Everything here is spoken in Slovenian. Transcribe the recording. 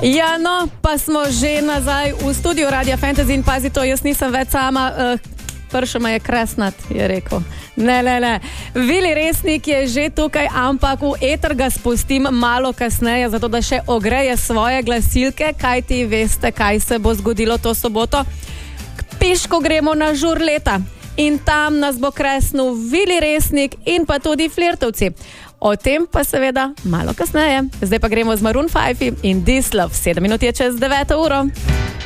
Ja, no, pa smo že nazaj v studiu Radia Fantasy in pazi to, jaz nisem več sama, pršel me je Kresnat, je rekel. Ne. Vili Resnik je že tukaj, ampak v eter ga spustim malo kasneje, zato da še ogreje svoje glasilke, kaj ti veste, kaj se bo zgodilo to soboto. Peško gremo na žur leta in tam nas bo kresnil Vili Resnik in pa tudi Flirtovci. O tem pa seveda malo kasneje. Zdaj pa gremo z Maroon 5 in This Love. 7 minut je čez 9 uro.